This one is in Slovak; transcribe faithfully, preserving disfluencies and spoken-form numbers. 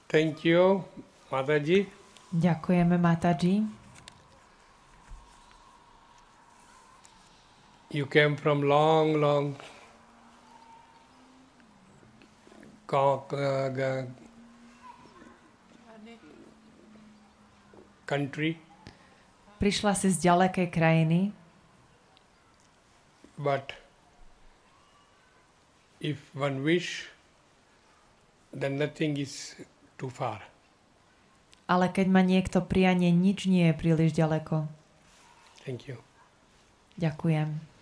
Thank you, Mataji. Ďakujeme, Mataji. You came from long, long country. Prišla si z ďalekej krajiny. But if one wish, then nothing is too far. Ale keď má niekto prianie, nič nie je príliš ďaleko. Thank you. Ďakujem.